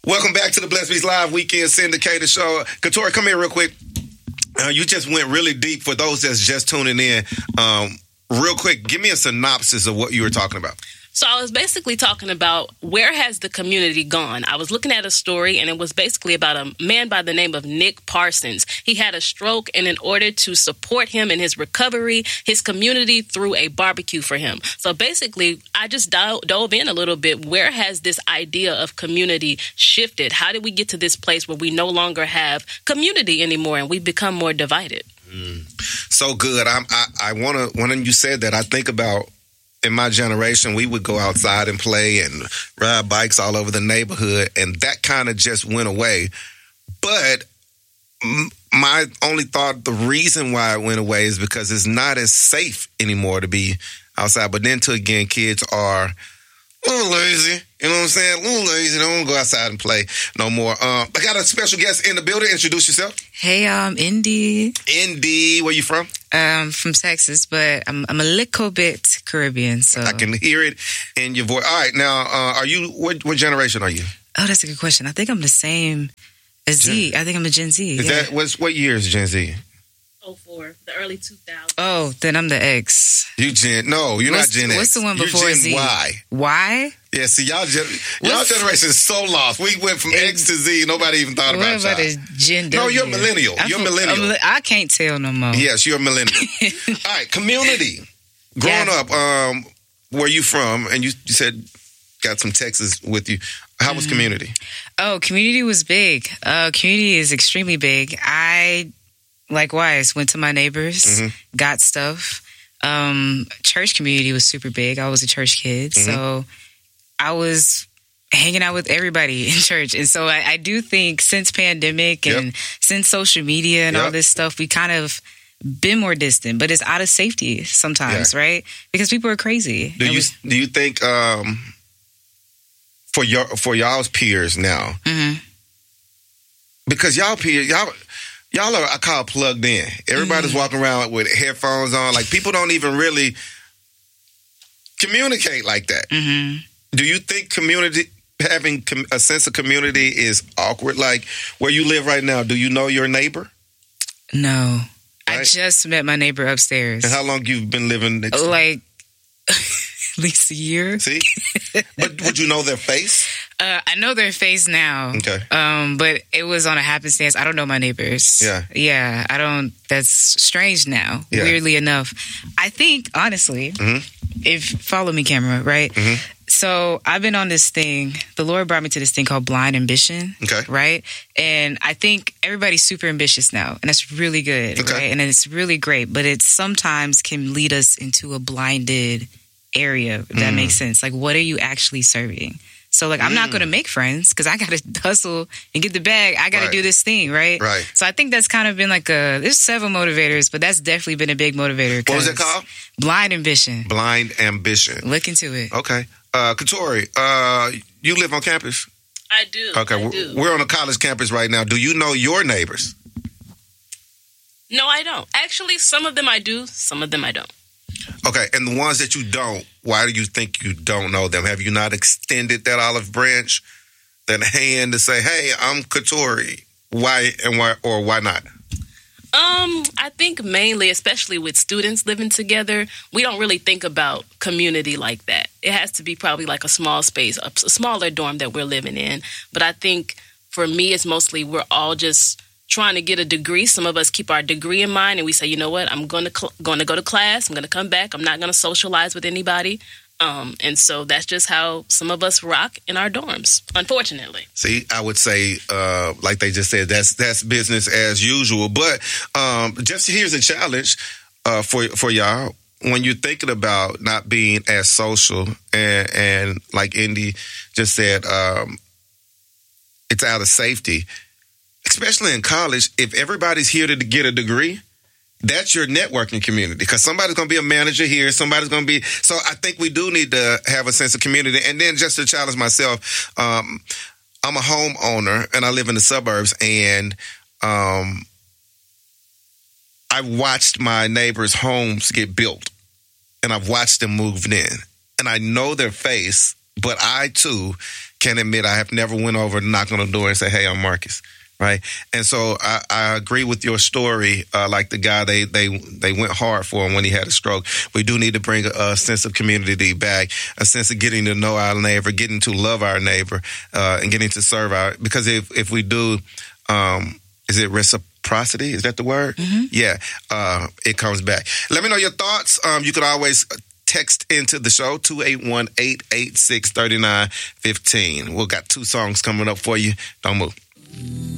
Welcome back to the Blessed Beats Live Weekend Syndicated Show. Katori, come here real quick. You just went really deep for those that's just tuning in. Real quick, give me a synopsis of what you were talking about. So I was basically talking about where has the community gone? I was looking at a story, and it was basically about a man by the name of Nick Parsons. He had a stroke, and in order to support him in his recovery, his community threw a barbecue for him. So basically, I just dove in a little bit. Where has this idea of community shifted? How did we get to this place where we no longer have community anymore, and we've become more divided? So good. I want to, when you said that, I think about in my generation, we would go outside and play and ride bikes all over the neighborhood, and that kind of just went away. But my only thought, the reason why it went away is because it's not as safe anymore to be outside. But then, again, kids are a little lazy. You know what I'm saying? A little lazy. They don't want to go outside and play no more. I got a special guest in the building. Introduce yourself. Hey, I'm Indy. Indy, where you from? From Texas, but I'm a little bit Caribbean, so I can hear it in your voice. All right, now, are you? What generation are you? Oh, that's a good question. I think I'm the same as Z. I think I'm a Gen Z. Is that what year is Gen Z? 04, the early 2000s. Oh, then I'm the X. You Gen? No, you're not Gen X. What's the one before You're Gen Z? Y. Y? Yeah, see, y'all generation is so lost. We went from X to Z. Nobody even thought about What about y'all. a Gen W? No, you're a millennial. You're a millennial. I can't tell no more. Yes, you're a millennial. All right, community. Growing up, where you from? And you said got some Texas with you. How was community? Oh, community was big. Community is extremely big. I, likewise, went to my neighbors, got stuff. Church community was super big. I was a church kid, so I was hanging out with everybody in church. And so I do think since pandemic and since social media and all this stuff, we kind of been more distant, but it's out of safety sometimes, right? Because people are crazy. Do you think for y'all's peers now, because y'all peers, y'all are, I call it plugged in. Everybody's walking around with headphones on. Like, people don't even really communicate like that. Do you think having a sense of community is awkward? Like, where you live right now, do you know your neighbor? No. Right? I just met my neighbor upstairs. And how long you've been living next to? Like, at least a year. See? But would you know their face? I know their face now. Okay. But it was on a happenstance. I don't know my neighbors. Yeah, I don't. That's strange now, weirdly enough. I think, honestly, follow me, camera, right? So I've been on this thing. The Lord brought me to this thing called Blind Ambition. Okay. Right? And I think everybody's super ambitious now. And that's really good. Okay. Right? And it's really great. But it sometimes can lead us into a blinded area, if that makes sense. Like, what are you actually serving? So, like, I'm not going to make friends because I got to hustle and get the bag. I got to do this thing, right? Right. So I think that's kind of been like there's several motivators, but that's definitely been a big motivator. What was it called? Blind Ambition. Blind Ambition. Look into it. Okay. Katori, you live on campus? I do. Okay, we're on a college campus right now. Do you know your neighbors? No, I don't. Actually, some of them I do, some of them I don't. Okay, and the ones that you don't, why do you think you don't know them? Have you not extended that olive branch, that hand to say, hey, I'm Katori? Why not? I think mainly, especially with students living together, we don't really think about community like that. It has to be probably like a small space, a smaller dorm that we're living in. But I think for me, it's mostly we're all just trying to get a degree. Some of us keep our degree in mind and we say, you know what, I'm going to go to class. I'm going to come back. I'm not going to socialize with anybody. And so that's just how some of us rock in our dorms, unfortunately. See, I would say, like they just said, that's business as usual. But just here's a challenge for y'all. When you're thinking about not being as social and like Indy just said, it's out of safety. Especially in college, if everybody's here to get a degree, that's your networking community because somebody's going to be a manager here. Somebody's going to be. So I think we do need to have a sense of community. And then just to challenge myself, I'm a homeowner and I live in the suburbs and I watched my neighbors' homes get built and I've watched them move in and I know their face, but I too can admit I have never went over and knocked on the door and said, "Hey, I'm Marcus." Right. And so I agree with your story. Like the guy, they went hard for him when he had a stroke. We do need to bring a sense of community back, a sense of getting to know our neighbor, getting to love our neighbor, and getting to serve because if we do, is it reciprocity? Is that the word? Mm-hmm. Yeah. It comes back. Let me know your thoughts. You could always text into the show, 281-886-3915. We've got 2 songs coming up for you. Don't move.